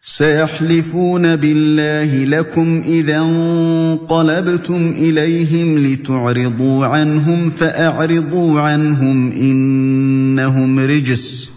سيحلفون بالله لكم إذا انقلبتم إليهم لتعرضوا عنهم فأعرضوا عنهم إنهم رجس